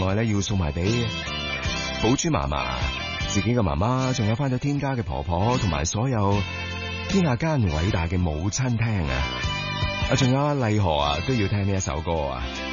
外咧要送埋俾寶珠嫲嫲、自己嘅媽媽，仲有翻咗天家嘅婆婆，同埋所有天下間偉大嘅母親聽啊！仲有阿麗荷啊，都要聽呢一首歌啊！